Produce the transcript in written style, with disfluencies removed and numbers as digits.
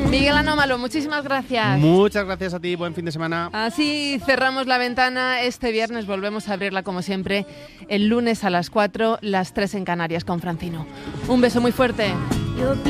Miguel Anómalo, muchísimas gracias. Muchas gracias a ti, buen fin de semana. Así cerramos la ventana. Este viernes volvemos a abrirla como siempre el lunes a las 4, las 3 en Canarias con Francino. Un beso muy fuerte.